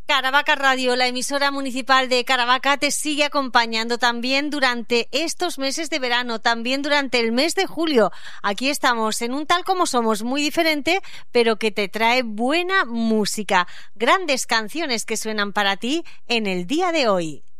Caravaca Radio, la emisora municipal de Caravaca, te sigue acompañando también durante estos meses de verano, también durante el mes de julio. Aquí estamos en un tal como somos, muy diferente, pero que te trae buena música, grandes canciones que suenan para ti en el día de hoy.